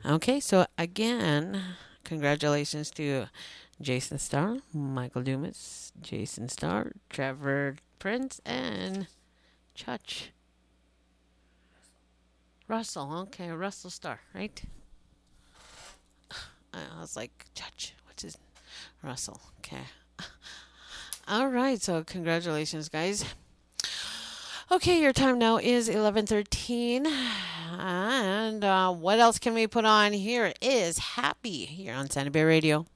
Okay, so again, congratulations to Jason Starr, Michael Dumas, Jason Starr, Trevor Prince, and Chutch Russell. Okay, Russell Starr, right? I was like, Chutch, what's his Russell? Okay. All right, so congratulations, guys. Okay, your time now is 11:13, and what else can we put on here? Is happy here on Santa Bay Radio.